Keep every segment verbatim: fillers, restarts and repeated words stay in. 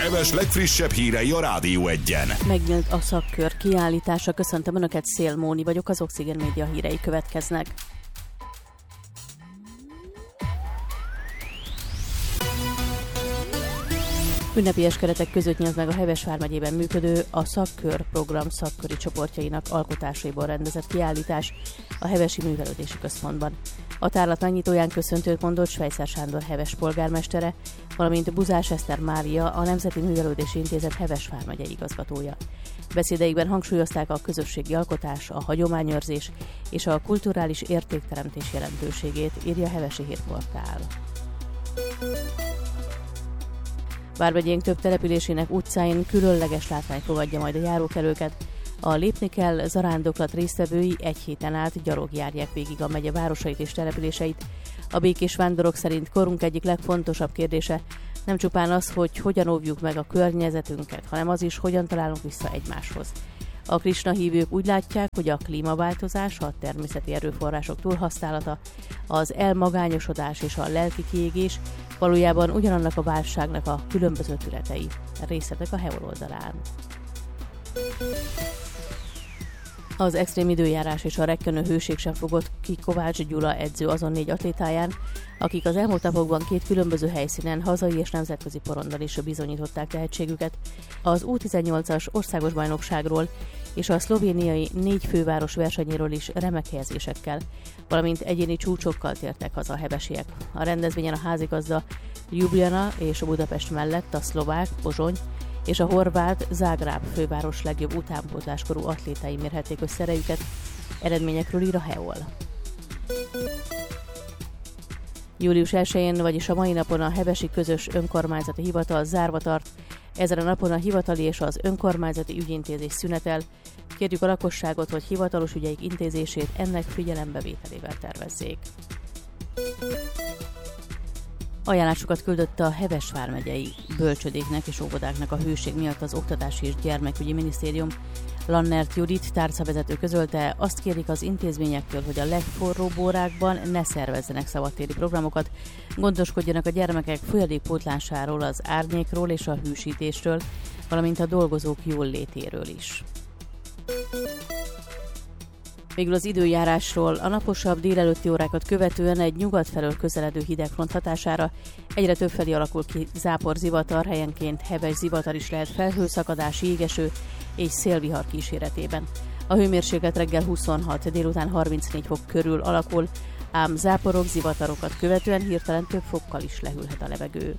Heves legfrissebb hírei a Rádió Egyen. Megnyílt a szakkör kiállítása. Köszöntöm Önöket, Szél Móni vagyok, az Oxygen Média hírei következnek. Ünnepélyes keretek között nyílt meg a Heves vármegyében működő, a Szakkör program szakköri csoportjainak alkotásaiból rendezett kiállítás a Hevesi Művelődési Központban. A tárlat megnyitóján köszöntőt mondott Svejszer Sándor Heves polgármestere, valamint Buzás Eszter Mária, a Nemzeti Művelődési Intézet Heves vármegyei igazgatója. Beszédeikben hangsúlyozták a közösségi alkotás, a hagyományőrzés és a kulturális értékteremtés jelentőségét, írja a Hevesi Hírportál. Vármegyénk több településének utcáin különleges látvány fogadja majd a járókelőket. A Lépni kell zarándoklat résztvevői egy héten át gyalog járják végig a megye városait és településeit. A békés vándorok szerint korunk egyik legfontosabb kérdése nem csupán az, hogy hogyan óvjuk meg a környezetünket, hanem az is, hogyan találunk vissza egymáshoz. A Krisna hívők úgy látják, hogy a klímaváltozás, a természeti erőforrások túlhasználata, az elmagányosodás és a lelki kiégés valójában ugyanannak a válságnak a különböző tünetei. Részletek a Heol oldalán. Az extrém időjárás és a rekkenő hőség sem fogott ki Kovács Gyula edző azon négy atlétáján, akik az elmúlt napokban két különböző helyszínen, hazai és nemzetközi porondon is bizonyították tehetségüket. Az U tizennyolcas országos bajnokságról és a szlovéniai négy főváros versenyéről is remek helyezésekkel, valamint egyéni csúcsokkal tértek haza a hevesiek. A rendezvényen a házigazda Ljubljana és a Budapest mellett a szlovák, Pozsony és a horvát Zágráb főváros legjobb utánpótláskorú atlétái mérhették össze erejüket. Eredményekről ír a Heol. július elsején, vagyis a mai napon a Hevesi Közös Önkormányzati Hivatal zárva tart. Ezen a napon a hivatali és az önkormányzati ügyintézés szünetel. Kérjük a lakosságot, hogy hivatalos ügyeik intézését ennek figyelembevételével tervezzék. Ajánlásokat küldött a Heves vármegyei bölcsödéknek és óvodáknak a hőség miatt az Oktatási és Gyermekügyi Minisztérium. Lannert Judit tárcavezető közölte, azt kérik az intézményektől, hogy a legforróbb órákban ne szervezzenek szabadtéri programokat, gondoskodjanak a gyermekek folyadékpótlásáról, az árnyékról és a hűsítésről, valamint a dolgozók jóllétéről is. Végül az időjárásról. A naposabb délelőtti órákat követően egy nyugat felől közeledő hidegfront hatására egyre többfelé alakul ki zápor zivatar, helyenként heves zivatar is lehet, felhőszakadás, jégeső és szélvihar kíséretében. A hőmérséklet reggel huszonhat, délután harmincnégy fok körül alakul, ám záporok, zivatarokat követően hirtelen több fokkal is lehűlhet a levegő.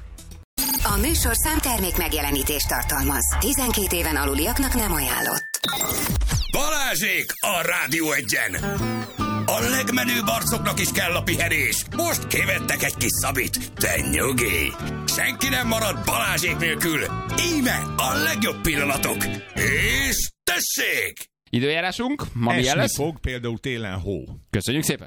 A műsorszám termék megjelenítést tartalmaz. tizenkét éven aluliaknak nem ajánlott. Balázsék a Rádió Egyen! A legmenőbb arcoknak is kell a pihenés. Most kivettek egy kis szabit. Te nyugi! Senki nem marad Balázsék nélkül. Íme a legjobb pillanatok. És tessék! Időjárásunk, ma milyen lesz? Esni fog, például télen hó. Köszönjük szépen!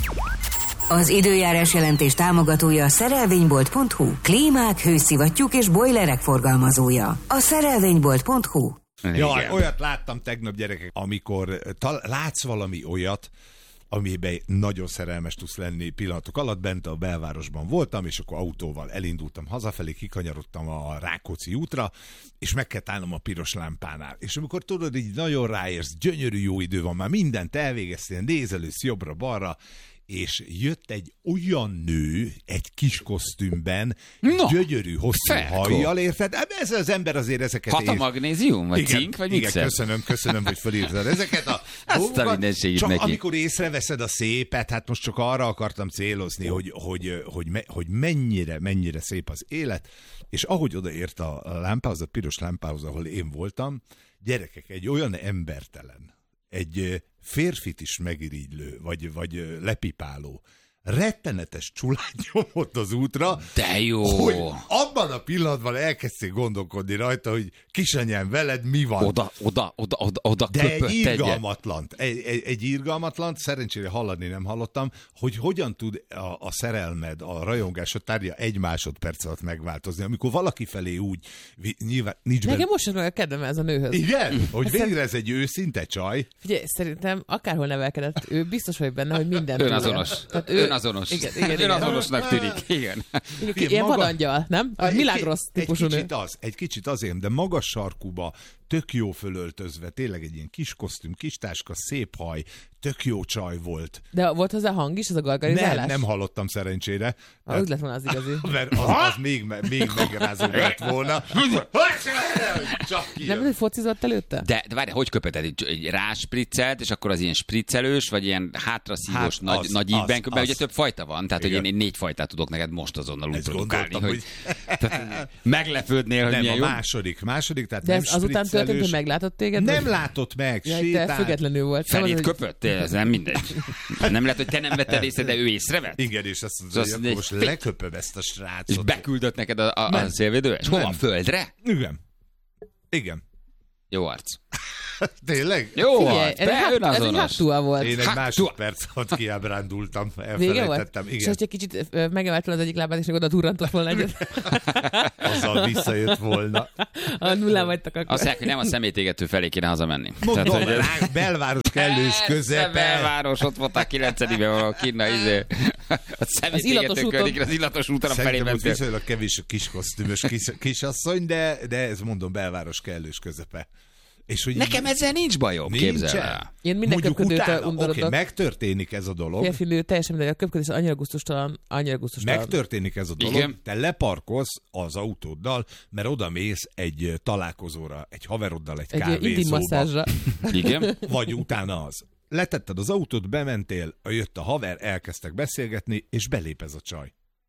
Az időjárás jelentés támogatója a szerelvénybolt pont hu. Klímák, hőszivattyúk és bojlerek forgalmazója. A szerelvénybolt pont hu. Jaj, olyat láttam tegnap, gyerekek, amikor tal- látsz valami olyat, amiben nagyon szerelmes tudsz lenni pillanatok alatt. Bent a belvárosban voltam, és akkor autóval elindultam hazafelé, kikanyarodtam a Rákóczi útra, és meg kell állnom a piros lámpánál. És amikor tudod, így nagyon ráérsz, gyönyörű jó idő van, már mindent elvégeztél, nézelősz jobbra-balra, és jött egy olyan nő egy kis kosztümben, no, gyönyörű, hosszú hajjal, érted? Ez az ember azért ezeket... Hat a magnézium, vagy igen, cink, vagy igen, mixer? köszönöm, köszönöm, hogy felírtad ezeket a dolgokat. Csak neki. Amikor észreveszed a szépet, hát most csak arra akartam célozni, hogy, hogy, hogy, me, hogy mennyire, mennyire szép az élet, és ahogy odaért a lámpához, a piros lámpához, ahol én voltam, gyerekek, egy olyan embertelen, egy férfit is megirigylő, vagy, vagy lepipáló, rettenetes csulány nyomott az útra, de jó, hogy abban a pillanatban elkezdték gondolkodni rajta, hogy kisanyám, veled mi van? Oda, oda, oda, oda, oda de egy irgalmatlant, egy, egy, egy irgalmatlant, szerencsére hallani nem hallottam, hogy hogyan tud a, a szerelmed, a rajongás, a tárgya egy másodperc alatt megváltozni, amikor valaki felé úgy, nyilván nincs Nekem most sem meg a kedvem ez a nőhöz. Igen? Hogy végre ez egy őszinte csaj. Figyelj, szerintem akárhol nevelkedett, ő biztos vagy benne, hogy minden önazonos. Tehát ő, önazonos. Igen, igen, igen. Önazonosnak tűnik. Igen. Igen, ilyen maga... vadangyal, nem? A Milagros típusú egy nő. kicsit az, egy kicsit azért, de magas sarkúba, tök jó fölöltözve, tényleg egy ilyen kis kosztüm, kis táska, szép haj, tök jó csaj volt. De volt hozzá hang is, ez a gargarizálás? Nem, nem hallottam szerencsére. Ah, úgy lett volna az igazi. Mert az, az még, még megrázó lett volna. Csak Nem, ilyen. hogy focizott előtte? De, de várj, hogy köpöted? Egy, egy ráspriccelt, és akkor az ilyen spriccelős, vagy ilyen hátraszívós Hát nagy, az, nagy az, ívben köp, mert az. ugye több fajta van, tehát Igen. hogy én, én négy fajtát tudok neked most azonnal úgy Ezt produkálni, gondoltam, hogy, tehát meglepődnél, hogy Nem, milyen a jó. második, második, tehát De nem ez azután történt, hogy spriccelős. meglátott téged? Nem vagy? látott meg, Ja, te sétált. függetlenül volt. Felét Szabad, hogy- köpött? Ez nem mindegy. Nem lehet, hogy te nem vetted észre, de ő észrevett? Igen, és azt mondja, Azt hogy mondja, akkor most egy- leköpöm ezt a És srácot. beküldött neked a, a, a Nem. szélvédőes? Hova? Nem. A földre? Igen. Igen. Jó arc. Tényleg? Jó Figyelj, arc, ez, egy be hak- ez egy önazonos. haktua volt. Én egy Hát, másodperc alatt kiábrándultam, Vége elfelejtettem. volt? És Igen. most egy kicsit ö, megemeltem az egyik lábát, és még oda durrantott volna egyet. Azzal visszajött volna. A nullán vagytok akkor. Azt mondják, hogy nem a szemétégető felé kéne hazamenni. Mondom, Tehát, hogy ez- rá, belváros kellős Persze, közepe. belváros, ott voltál kilencediben valahol kinna, izé. A illatos szemétégető úton. környéken, az illatos úton a felé Szerintem ott mentél. viszonylag kevés a kis kosztümös kis, kisasszony, de, de ez mondom belváros kellős közepe. És hogy Nekem ezzel nincs bajom, képzel nincsen. el. Én minden Mondjuk köpködőtől utána, oké, undorodok. megtörténik ez a dolog. Férfi nő, teljesen mindegy, a köpködés annyira gusztustalan, annyira gusztustalan. Megtörténik ez a dolog, Igen. te leparkolsz az autóddal, mert oda mész egy találkozóra, egy haveroddal, egy, Egy ilyen intim kávézóba, masszázsra. Igen? vagy utána az. Letetted az autót, bementél, jött a haver, elkezdtek beszélgetni, és belép ez a csaj.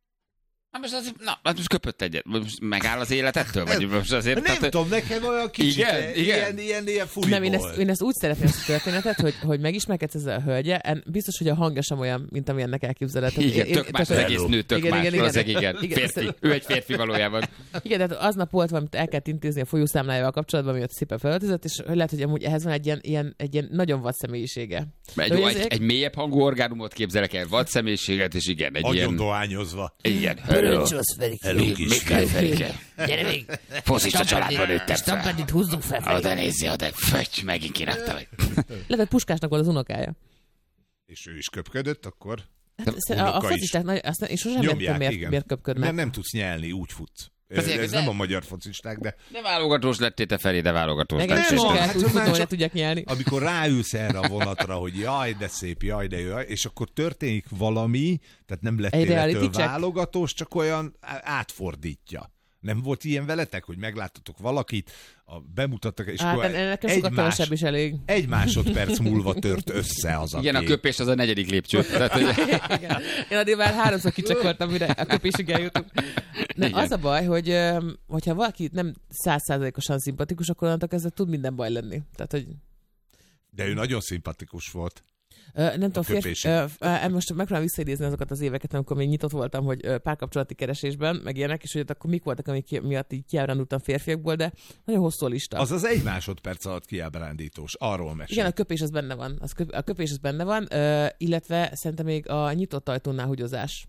Na most, azért, na, hát most köpött egyet. Most megáll az élet ettől? Vagy most azért, Nem tehát, tudom, nekem olyan kicsit Igen? ilyen, Igen? ilyen, ilyen, ilyen furi Nem, én volt. ezt, én ezt úgy szeretném ezt a történetet, hogy, hogy megismerkedsz ezzel a hölgye, en- biztos, hogy a hangja sem olyan, mint amilyennek elképzeled. Tehát igen, én- tök én- más, az tehát- egész nő tök Igen, más. igen, igen. Valószínűleg igen. Igen, Férfi. ezt- Ő egy férfi valójában. Igen, tehát aznap volt valamit el kellett intézni a folyószámlájával kapcsolatban, miatt szépen felöltözött, és hogy lehet, hogy amúgy ehhez van egy ilyen, ilyen, egy ilyen nagyon vad személyisége. Egy, De hogy egy, ezek- egy mélyebb hangú orgánumot képzelek el, vad személyiséget, és igen, egy Nagyon ilyen... dohányozva. Igen. Hello, kis Mikkel Ferike. Gyere még! Foszista családban nőttem fel. Stampedit húzzunk fel. Oda nézzi, oda, fögy, megint kirakta vagy. Lehet, hogy Puskásnak volt az unokája. És ő is köpködött, akkor Hát, a, a unoka is. focisták, nagy- azt nem, és sosem nem tudom, nyomják, miért, igen. miért köpködnek. Nem, nem tudsz nyelni, úgy futsz. Azért, Ez de- nem a magyar focisták, de De válogatós lettél te felé, de válogatós Engem lettél. is Nem, kell hát úgy már futni, hogy ne csak- tudják nyelni. amikor ráülsz erre a vonatra, hogy jaj, de szép, jaj, de jó, és akkor történik valami, tehát nem Egy lettél reality ettől check? válogatós, csak olyan á- átfordítja. Nem volt ilyen veletek, hogy megláttatok valakit, a, bemutattak, és Hát akkor nekem egy, sokat más, kevesebb is elég. egy másodperc múlva tört össze az a Igen, a kép. köpés az a negyedik lépcső. Tehát, hogy Igen. Én addig már háromszor kicsakoltam, mire a köpésig eljutunk. Ne, Igen. az a baj, hogy öm, hogyha valaki nem százszázalékosan szimpatikus, akkor onnantól kezdve tud minden baj lenni. Tehát, hogy De ő nagyon szimpatikus volt. Ö, nem tudom, férfi, köpésig. ö, ö, most megpróbálom visszaidézni azokat az éveket, amikor még nyitott voltam, hogy ö, párkapcsolati keresésben, meg ilyenek, és hogy ott akkor mik voltak, amik miatt így kiábrándultam férfiakból, de nagyon hosszú a lista. Az az egy másodperc alatt kiábrándítós. Arról mesél. Igen, a köpés az benne van. Az köp, a köpés az benne van, ö, illetve szerintem még a nyitott ajtónál húgyozás.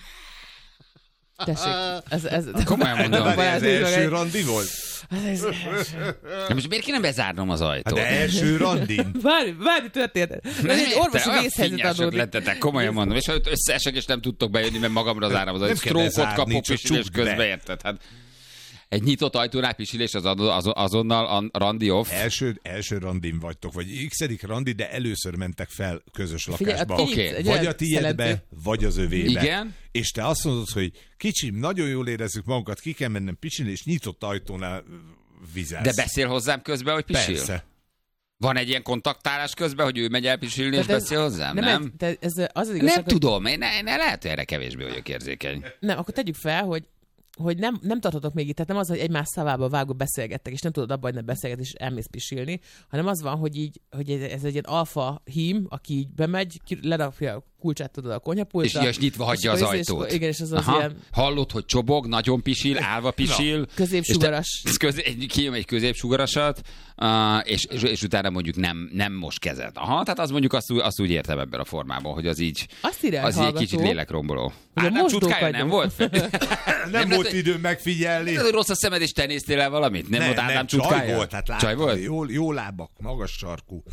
Tessék, ez, ez, Komolyan mondom. Várj, ez Balázs, nézd meg első egy- randi volt? ez, ez, De most miért kéne bezárnom az Hát ajtót? de első randin. Bármi, bármi történt. Ez egy orvosi olyan vészhelyzet finnyások adódik. lettetek, komolyan mondom. És ha összeesek, és nem tudtok bejönni, mert magamra zárom az ajtót. Nem kell Sztrókot bezárni, kapok, csak és ülés csukd be. közben érted. Hát egy nyitott ajtónál pisilés az azon, azonnal a randi off. Első, első randin vagytok, vagy x-edik randi, de először mentek fel közös Figyelj, lakásba. a Oké. kinyit, egy Vagy olyan a tiédbe, szellemtő- vagy az övébe. Igen. És te azt mondod, hogy kicsim, nagyon jól érezzük magunkat, ki kell mennem pisilni, és nyitott ajtónál vizelsz. De beszél hozzám közben, hogy pisil? Persze. Van egy ilyen kontaktálás közben, hogy ő megy el pisilni, és Tehát ez- beszél hozzám? Nem, Nem? nem? Te, ez az az igazság, Nem hogy- tudom, én ne, ne, lehet, hogy erre kevésbé vagyok érzékeny. Nem, akkor tegyük fel, hogy hogy nem, nem tartotok még itt, tehát nem az, hogy egymás szavába vágó beszélgettek, és nem tudod abba, hogy nem beszélget, és elmész pisilni, hanem az van, hogy így, hogy ez, ez egy ilyen alfa hím, aki így bemegy, ki, ledapja a kulcsát, tudod, a És, konyhapultra. ja, és nyitva hagyja az akkor és- ajtót. És, igen, és az az Aha. ilyen Hallod, hogy csobog, nagyon pisil, állva pisil. középsugaras. És te- Közé, egy- kijön egy középsugarasat, uh, és, és, és utána mondjuk nem, nem most kezed. Aha, tehát az mondjuk azt, úgy- azt úgy értem ebben a formában, hogy az így, Azt írja az így hallgató, egy kicsit lélekromboló. hogy a Hát nem mosdók csutkája, nem adják. volt? Nem, Nem volt lehet, időm megfigyelni. Ez, hogy rossz a szemed, és te néztél el valamit? Nem, volt Ádám csaj csutkája? volt, hát Csaj láttam, volt? Jó, jó lábak, magas sarkú.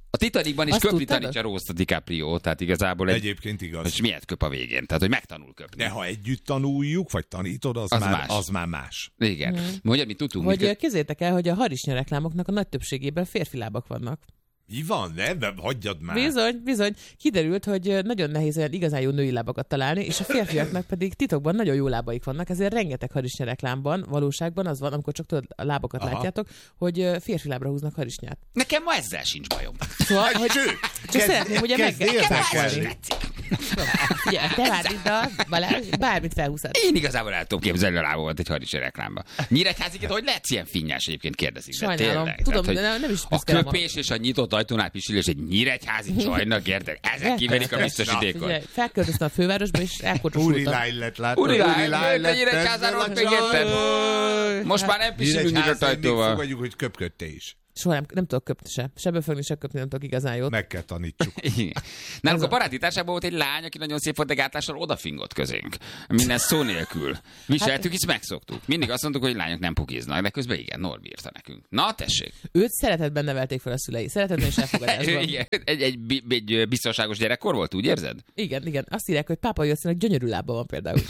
A Titanicban is Azt köpni tudtad? tanítja Rose a DiCaprio, tehát igazából egy... Egyébként igaz. És miért köp a végén? Tehát, hogy megtanul köpni. De ha együtt tanuljuk, vagy tanítod, az, Az már, más. az már más. Igen. Mhm. Mondja, mi tudtunk. Hogy mi... képzeljétek el, hogy a harisnya reklámoknak a nagy többségében férfi lábak vannak. Mi van? Ne, ne hagyjad már. Bizony, bizony. Kiderült, hogy nagyon nehéz olyan igazán jó női lábakat találni, és a férfiaknak pedig titokban nagyon jó lábaik vannak, ezért rengeteg harisnya reklámban, valóságban az van, amikor csak tudod, a lábakat Aha. látjátok, hogy ö, férfi lábra húznak harisnyát. Nekem ma ezzel sincs bajom. Szóval, hogy csak szeretném ugye meg... kezd érdekelni. Figyelj, te várd Balázs, bármit felhúzhat. Én igazából el tudom képzelni a lábomat egy harisnya reklámba. Nyíregyháziként, hogy lehetsz ilyen finnyás egyébként kérdezik. de Sajnálom. tényleg. Tudom, Tehát, de hogy nem is a büszke köpés és a nyitott ajtónál pisilés egy nyíregyházi csajnak, érted? Ezek kiverik a biztosítékot. Figyelj, felköltöztem a fővárosba, és Úri elkocsosultam. lány lett, látod? Úri lány, lány a Nyíregyházáról ezzel még a érted? csaj. Most már nem pisilünk nyitott Nyíregyházán még ajtóval. fogadjuk, hogy köpködte is. Soha nem, nem tudok köpni se. Se befogni, se köpni nem tudok igazán jót. Meg kell tanítsuk. Igen. Nálunk a baráti társaságban volt egy lány, aki nagyon szép volt, de gátlással odafingott közénk. Minden szó nélkül. Viseltük, és megszoktuk. Mindig azt mondtuk, hogy lányok nem pukiznak, de közben igen, Norbi írta nekünk. Na, tessék. Őt szeretetben nevelték fel a szülei. Szeretetben és elfogadásban. Igen, egy, egy, bi- egy biztonságos gyerekkor volt, úgy érzed? Igen, igen. Azt írják, hogy Pápa Józsefnek gyönyörű lába van például.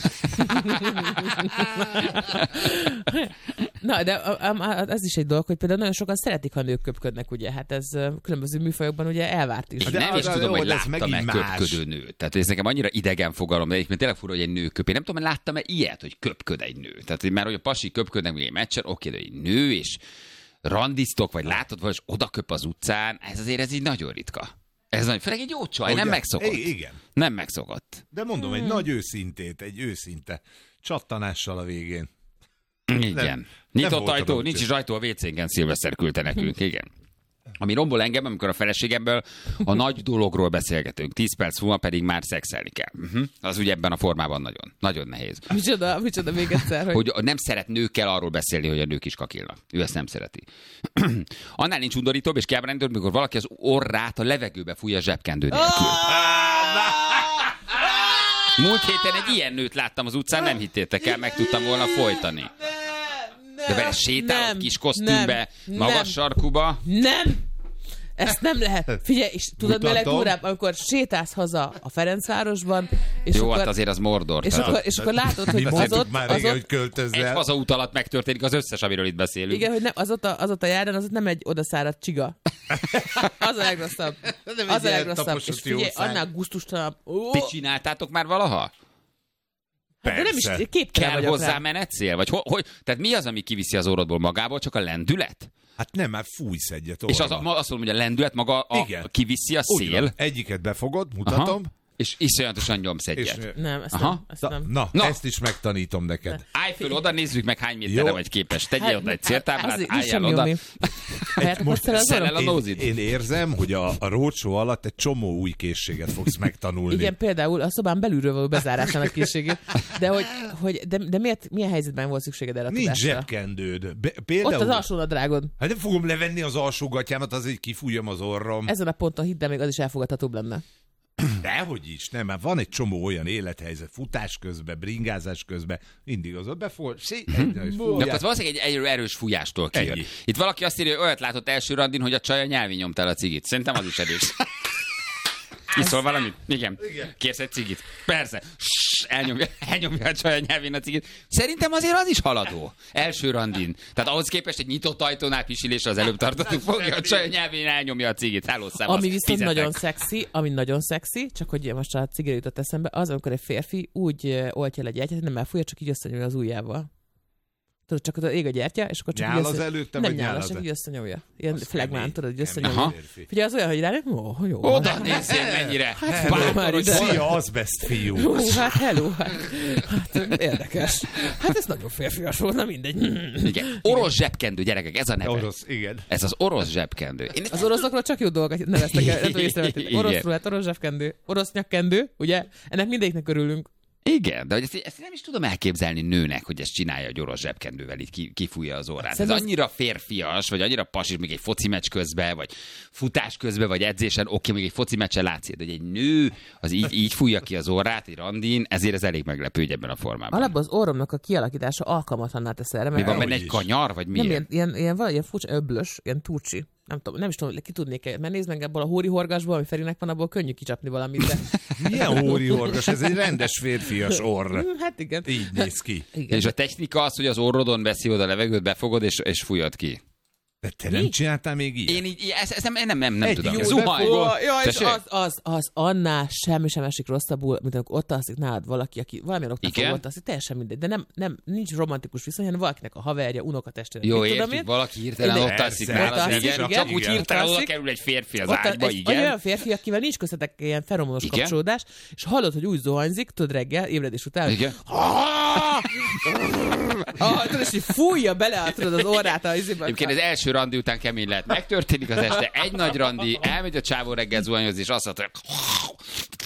Na, de a, a, az is egy dolog, hogy például nagyon sokan szeretik, ha nők köpködnek, ugye? Hát ez ö, különböző műfajokban ugye elvárt is. Én De nem az is a- tudom, jó, hogy de ez láttam-e megint más. köpködő nőt. Tehát ez nekem annyira idegen fogalom, de egyébként tényleg fura, hogy egy nő köp. Én nem tudom, hogy láttam-e ilyet, hogy köpköd egy nő. Tehát hogy már, hogy a pasi köpködnek még egy meccsen, oké, de egy nő, és randiztok, vagy látod, vagy oda köp az utcán, ez azért ez így nagyon ritka. Ez nagyon, főleg egy jó csaj, nem Ugye? megszokott. I- Igen. Nem megszokott. De mondom, Hmm. egy nagy őszintét, egy őszinte csattanással a végén. Igen. nem Nyitott volt ajtó, oda, nincs úgyhogy. is ajtó a vécénken, szilveszter küldte nekünk, igen. Ami rombol engem, amikor a feleségemből a nagy dologról beszélgetünk, tíz perc múlva pedig már szexelni kell. Uh-huh. Az ugye ebben a formában nagyon, nagyon nehéz. Micsoda, micsoda még egyszer, hogy... Hogy nem szeret nőkkel arról beszélni, hogy a nők is kakilnak. Ő ezt nem szereti. Annál nincs undorítóbb és kiábrándítóbb, mikor valaki az orrát a levegőbe fújja zsebkendő nélkül. Múlt héten egy ilyen nőt láttam az utcán, nem hittétek el, meg tudtam volna folytani. De vele sétál kis kosztümbe, nem, magas nem, sarkuba. Nem! Ezt nem lehet. Figyelj, és tudod, mi a Mutatom. legdurább, amikor sétálsz haza a Ferencvárosban, és Jó, akkor... hát azért az Mordor. És Tehát akkor, és akkor látod, hogy Mi az mondtuk ott, már az régen, ott, hogy költözz egy el. hazaút alatt megtörténik az összes, amiről itt beszélünk. igen, hogy nem, az ott a, az ott a járdán, az ott nem egy odaszáradt csiga. Az a legrosszabb. Nem Az a egy ilyen legrosszabb. taposott És figyelj, jószág. annál gusztustalanabb. Ó, Ti csináltátok már valaha? de nem is Persze. képtelen Kell vagyok hozzá rá. menetszél? Vagy ho, hogy, tehát mi az, ami kiviszi az orrodból magából? Csak a lendület? Hát nem, már fújsz egyet És az, orra. azt mondom, hogy a lendület maga a, Igen. kiviszi a Úgy szél, van. Egyiket befogod, mutatom. Aha. és iszonyatosan nyomsz És, egyet. Nem, ezt Aha. nem. Ezt na, nem. na, Na. ezt is megtanítom neked. Állj föl oda, nézzük meg, hány méterre Jó. vagy képes. Tegyél Hát, oda egy hát, céltáblát, azért álljál sem oda. nyomni. Hát most el az szel el orrom. a Én, nózid. én érzem, hogy a, a rócsó alatt egy csomó új készséget fogsz megtanulni. Igen, például a szobán belülről való bezárásának készségét. De, hogy, hogy, de, de miért, milyen helyzetben volt szükséged erre a Nincs tudásra? zsebkendőd. Be, Ott például... az alsónadrágod. Hát nem fogom levenni az alsógatyámat, azért kifújjam az orrom. Ezen a ponton hidd el, még az is elfogadhatóbb lenne. Dehogy is, nem, mert van egy csomó olyan élethelyzet, futás közben, bringázás közben, mindig az ott befogad, sí, egy, De akkor az valószínűleg egy erő- erős fújástól kijön. Ennyi. Itt valaki azt írja, hogy olyat látott első randin, hogy a csaj a nyelvi nyomta el a cigit. Szerintem az is erős. Iszol valamit? Igen. Igen. Kérsz egy cigit? Persze. Ssss, elnyomja, elnyomja a csaj a nyelvén a cigit. Szerintem azért az is haladó. Első randin. Tehát ahhoz képest egy nyitott ajtónál pisilésre az előbb tartottuk, fogja a csaj a nyelvén, elnyomja a cigit. Hello, szevasz, Ami viszont fizetek. nagyon szexi, ami nagyon szexi, csak hogy most a cigire jutott eszembe, az, amikor egy férfi úgy ö, oltja le egy gyertyát, nem elfújja, csak így összenyomja az ujjával. Tudod, csak oda ég a gyertya, és akkor csak Nyál így az össze... előtte, nem vagy nyál, nyál csak az- így összenyomja. Ilyen Az flagmán, kemény. tudod, hogy Kemény összenyomja. Aha. férfi. Figyelj, az olyan, hogy rá, ó, jó. Oda nézzél mennyire. Hát, Bátor, már hogy ide. hol- Szia, azbest fiú! Hú, hát hello, hát, hát érdekes. Hát ez nagyon férfias volt, na mindegy. Igen. Orosz zsebkendő, gyerekek, ez a neve. Orosz, igen. Ez az orosz zsebkendő. Én Az oroszokról csak jó dolgokat neveztek el, nem tudom, észrevették. Igen. Oroszról, hát orosz zsebkendő, orosz nyakkendő, ugye? Ennek mindegyiknek örülünk. Igen, de hogy ezt, ezt nem is tudom elképzelni nőnek, hogy ezt csinálja egy orosz zsebkendővel, így ki, kifújja az orrát. Ez Szerintem- annyira férfias, vagy annyira pasis, még egy foci meccs közben, vagy futás közben, vagy edzésen, oké, még egy foci meccsen látszik, de hogy egy nő az így, így fújja ki az orrát egy randin, ezért ez elég meglepő, hogy ebben a formában. Alapból az orromnak a kialakítása alkalmatlanná tesz erre, Mi mert van Dehogy benne egy is. kanyar, vagy mi? nem ilyen, ilyen, ilyen, valahogy ilyen furcsa öblös, ilyen turcsi. nem tudom, nem is tudom, ki tudnék, mert nézd meg ebből a hóri horgasból, ami Ferinek van, abból könnyű kicsapni valamit, de... Milyen hóri horgas? Ez egy rendes férfias orr. Hát igen. Így néz ki. Igen. És a technika az, hogy az orrodon veszi oda a levegőt, befogod, és, és fújod ki. De te nem csináltál még ilyet? Én így, ezt, ezt nem, nem, nem, nem Egy tudom. jó Zuhany. befogod. Ó, jaj, és Tessék? az, az, az annál semmi sem esik rosszabbul, mint amikor ott alszik nálad valaki, aki valamilyen oknál Igen? fog ott alszik, teljesen mindegy. De nem, nem, nincs romantikus viszony, hanem valakinek a haverja, unokatestvére. Jó, Mit tudom értjük, én. valaki hirtelen Ide- ott alszik Persze, nálad, ott alszik, igen, igen, csak úgy igen. hirtelen Ott oda alszik. kerül egy férfi az Ott ágyba, egy, egy igen. olyan férfi, akivel nincs köztetek ilyen feromonos Igen? kapcsolódás, és hallod, hogy úgy zuhanyzik, tudod reggel, ébredés után, Igen. ah, tudod, és így fújja bele tudod, az orrát a izében. Egyébként az első randi után kemény lehet. Megtörténik az este, egy nagy randi, elmegy a csávó reggel zuhanyozni, és azt mondja, hogy...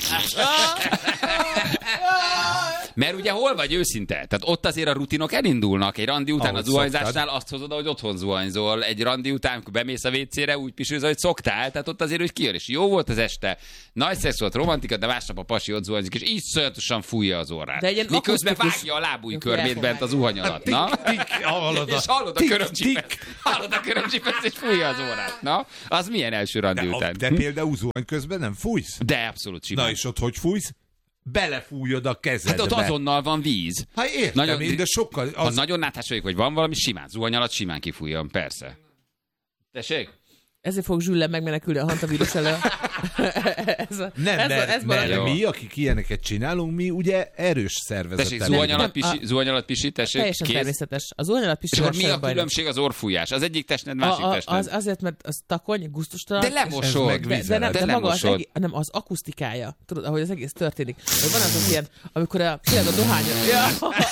Mert ugye hol vagy őszinte? Tehát ott azért a rutinok elindulnak. Egy randi után Ahogy a zuhanyzásnál szoktad. azt hozod, hogy otthon zuhanyzol. Egy randi után, amikor bemész a vécére, úgy pisülsz, hogy szoktál. Tehát ott azért, hogy kijön. És jó volt az este, nagy szex volt, romantika, de másnap a pasi ott zuhanyzik, és iszonyatosan fújja az orrát. De egy ilyen Miközben akusztikus- vágja a lábúj Jó, körmét elfog bent a zuhany alatt. Na? Hallod a... És hallod a körömcsipet, hallod a körömcsipet, és fújja az órát. Na, az milyen első randi De, után? de például zuhany közben nem fújsz? De abszolút simán. Na és ott hogy fújsz? Belefújod a kezedbe. Hát ott azonnal van víz. Hát értem Nagyon- én, de sokkal... Az... Ha Az... nagyon náthás vagyok, vagy van valami, simán. Zuhany alatt simán kifújjon, persze. Tessék? Ezért fog Zsülle megmenekülni a hantavírus elől. ez a, Nem, ez mert, a, ez mert Jó. mi, akik ilyeneket csinálunk, mi ugye erős szervezettel. Tessék, zuhany élünk. alatt, Nem, pisi, a- zuhany alatt pisi, tessék, teljesen kész. természetes. Az zuhany alatt És pisil akkor mi a különbség az orrfújás? Az egyik testned, másik a, a, testned. az azért, mert az takony, gusztustalan. De és- lemosod. meg De, de, vízzel. nem, De de, maga az, lemosod. egész, nem, az akusztikája. Tudod, ahogy az egész történik. Hogy van az az ilyen, amikor a, tényleg a dohányos... Ja.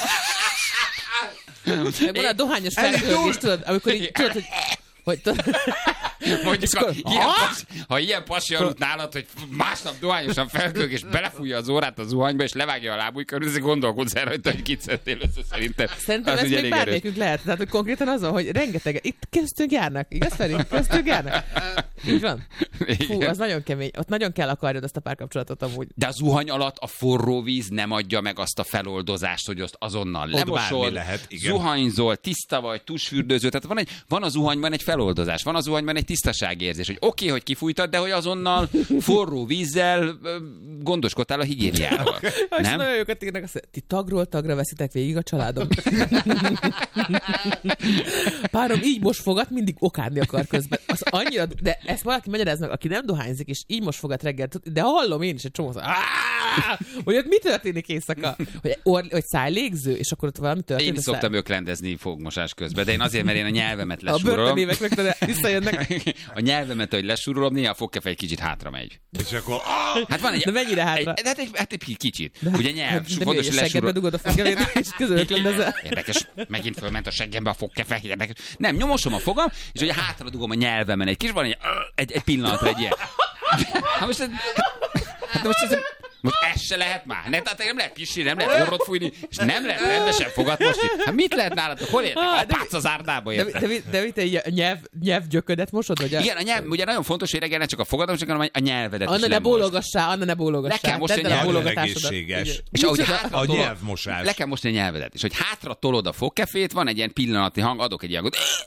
Van a dohányos felhőgés, tudod, amikor így, tudod, hogy... hogy tudod, Mondjuk, És ha akkor- ilyen, pas, ha ilyen pasi aludt nálad, hogy másnap dohányosan felkölg, és belefújja az órát a zuhanyba, és levágja a lábúj körül, ezért gondolkodsz el rajta, hogy kit szedtél össze szerintem. Szerintem Az ez ugye még elég erős. bármelyikünk lehet. Tehát, hogy konkrétan az van, hogy rengeteg... Itt köztünk járnak. Igaz, Feri? Köztünk járnak. Így van. Fú, Igen. az nagyon kemény. Ott nagyon kell akarjad azt a párkapcsolatot amúgy. De a zuhany alatt a forró víz nem adja meg azt a feloldozást, hogy azt azonnal Ott lemosod, bármi lehet, igen. zuhanyzol, tiszta vagy, tusfürdőző. Tehát van, egy, van a zuhanyban egy feloldozás, van a zuhanyban egy tisztaságérzés, hogy oké, okay, hogy kifújtad, de hogy azonnal forró vízzel ö, gondoskodtál a higiéniával. És Nem? nagyon jókat írnak, azt mondja, ti tagról tagra veszitek végig a családom. Párom így most fogat, mindig okádni akar közben. Az annyira, de ezt valaki magyaráz meg, aki nem dohányzik, és így most fogat reggel, de hallom én is egy csomó, hogy ott mi történik éjszaka? Hogy, or, hogy szájlégző, és akkor ott valami történik. Én is a szoktam öklendezni fogmosás közben, de én azért, mert én a nyelvemet A lesúrolom. börtönévek meg tudod, visszajönnek. A nyelvemet, hogy lesúrolom, néha a fogkefe egy kicsit hátra megy. És akkor... Hát van egy... De mennyire hátra? Egy, hát, egy, hát egy kicsit. Ugye nyelv, De fontos, mi, hogy a seggedbe lesúrol. dugod a fogkevét, és közölöklendezel. Érdekes, megint fölment a seggembe a fogkefe, érdekes. Nem, nyomosom a fogam, és ugye hátra dugom a nyelvemen egy kis, van egy, egy, egy pillanatra egy ilyen. Hát most ez, hát most ez, most ez se lehet már. Ne, tehát nem lehet pisilni, nem lehet orrot fújni, és nem lehet rendesen fogat mosni. Hát mit lehet nálatok? Hol értek? Apác az árdába De, értek. de, de, de mit egy nyelv, nyelvgyöködet mosod, vagy? A... Igen, a nyelv, ugye nagyon fontos, hogy reggel ne csak a fogadom, hanem a nyelvedet is Anna, ne lemosd. bólogassá, Anna, ne bólogassá. Le kell mosni Tedd el a a Nagyon bólogatásodat. egészséges. Igen. És ahogy Micsoda? hátra A tolod- nyelvmosás. Le kell mosni a nyelvedet. És hogy hátra tolod a fogkefét, van egy ilyen pillanatnyi hang, adok egy ilyen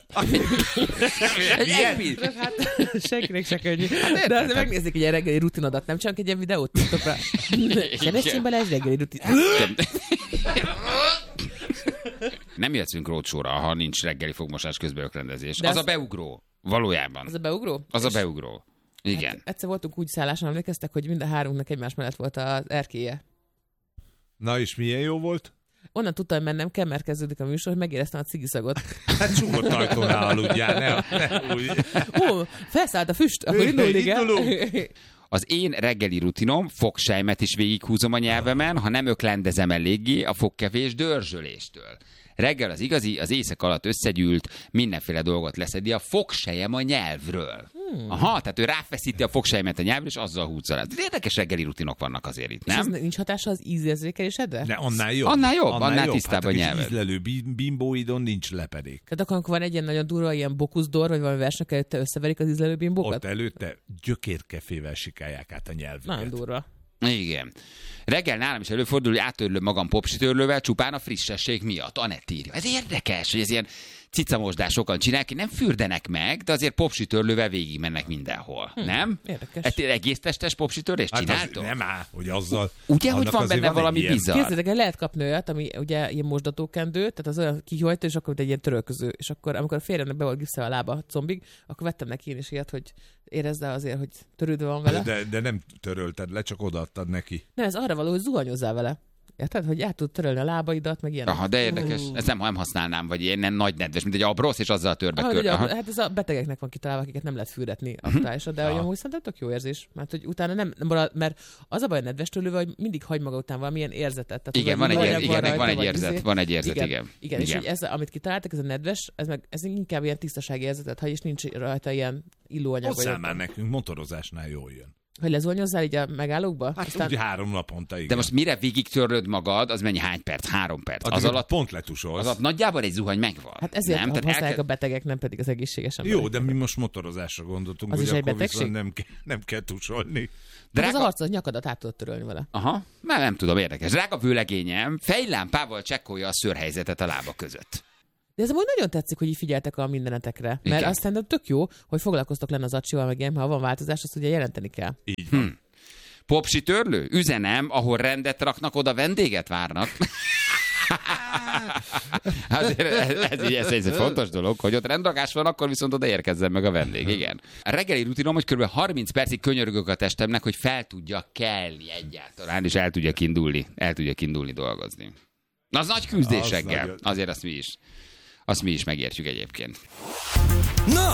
egy, egy pillanat. Hát senkinek se könnyű. De azért megnéznék egy ilyen reggeli rutinodat, nem csak egy ilyen videót TikTokra. Sebestyén Balázs reggeli rutin. Nem jöhetünk rócsóra, ha nincs reggeli fogmosás közben öklendezés. De Az az- a beugró. Valójában. Az a beugró? Az a beugró. Igen. Egyszer voltunk úgy szálláson, emlékeztek, hogy mind a hárunknak egymás mellett volt az erkélye. Na és milyen jó volt? Onnan tudtam, hogy mennem kell, mert kezdődik a műsor, hogy megéreztem a cigiszagot. Hát csukott ajtónál aludjál, ne, ne úgy. Ó, felszállt a füst, akkor indulni kell. Indulunk. Az én reggeli rutinom, fogsejmet is végighúzom a nyelvemen, ha nem öklendezem eléggé a fogkefés dörzsöléstől. Reggel az igazi, az éjszak alatt összegyűlt, mindenféle dolgot leszedi a fogsejem a nyelvről. Hmm. Aha, tehát ő ráfeszíti a fogsejmet a nyelvről, és azzal húzza le. Érdekes reggeli rutinok vannak azért itt, És ez nem? nincs hatása az ízérzékelésedre? De annál jobb. Annál jobb, annál jobb. tisztább hát a kis nyelved. ízlelő bim- bimbóidon nincs lepedék. Tehát akkor, amikor van egy ilyen nagyon durva, ilyen bokuszdor, vagy valami versnek előtte összeverik az ízlelőbimbókat? Ott előtte gyökérkefével sikálják át a nyelvüket. Nagyon durva. Igen. Reggel nálam is előfordul, hogy áttörlöm magam popsitörlővel csupán a frissesség miatt. Anett írja. Ez érdekes, hogy ez ilyen cicamosdás sokan csinálják, nem fürdenek meg, de azért popsitörlővel végig mennek mindenhol. Hm, nem? Érdekes. Hát egész testes popsitörlést Hát csináltok? az, nem áll, hogy azzal... Ugye, hogy annak van azért benne van egy valami ilyen- bizarr? Képzeljétek el, lehet kapni olyat, ami ugye ilyen mosdatókendő, tehát az olyan kihajtó, és akkor egy ilyen törölköző, és akkor amikor a férjemnek be volt gipszelve a lába a combig, akkor vettem neki én is ilyet, hogy érezze azért, hogy törődve van vele. De, de nem törölted le, csak odaadtad neki. Nem, ez arra való, hogy zuhanyozzál vele. Érted, hogy át tud törölni a lábaidat, meg ilyen. Aha, de érdekes. Ezt nem, nem használnám, vagy ilyen nagy nedves, mint egy abrosz, és azzal törbe Ah, kör. ugye, Aha. hát ez a betegeknek van kitalálva, akiket nem lehet fürdetni aktuálisan, de hogy amúgy szerintem tök jó érzés, mert hogy utána nem, nem marad, mert az a baj a nedves törlővel, hogy mindig hagy maga után valamilyen érzetet. Tehát, Igen, van vagy egy, anyag ér, igen, rajta, van egy vagy érzet, izé. van egy érzet, igen. Igen, igen, és hogy ez, amit kitaláltak, ez a nedves, ez, meg, ez inkább ilyen tisztasági érzetet hagy, és nincs rajta ilyen illóanyag. Hozzá vagy- már nekünk, motorozásnál jól jön. Hogy lezolnyozzál így a megállókba? Hát Aztán... úgy három naponta, igen. De most mire végig törlöd magad, az mennyi, hány perc? Három perc. Addig Az alatt, pont letusolsz. az alatt nagyjából egy zuhany megvan. Hát ezért nem? nem, Tehát használják el a betegek, nem pedig az egészséges Jó, emberek. de mi most motorozásra gondoltunk, Az hogy is egy akkor betegség? viszont nem, ke- nem kell tusolni. Drága... Az Drága... a harc, az nyakadat át tudod törölni vele. Aha, már nem tudom, érdekes. Drága vőlegényem fejlámpával csekkolja a szőrhelyzetet a lába között. De ez amúgy nagyon tetszik, hogy így figyeltek a mindenetekre. Mert Igen. azt szerintem tök jó, hogy foglalkoztok lenne az acsival, meg ilyen, ha van változás, azt ugye jelenteni kell. Így van. Hm. Popsi törlő? Üzenem, ahol rendet raknak, oda vendéget várnak. Azért ez, ez, ez, ez egy fontos dolog, hogy ott rendrakás van, akkor viszont oda érkezzen meg a vendég, igen. A reggeli rutinom, hogy kb. harminc percig könyörgök a testemnek, hogy fel tudja kelni egyáltalán, és el tudja indulni, el tudja indulni dolgozni. Az nagy küzdés Az reggel. nagyon- Azért azt mi is, azt mi is megértjük egyébként. Na,